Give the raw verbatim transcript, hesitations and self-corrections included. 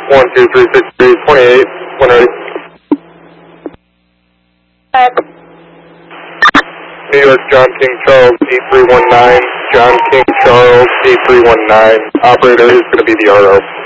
one two three six three, twenty-eight, when ready. Uh, New York, John King Charles, D three one nine, John King Charles, D three one nine. Operator is going to be the R O.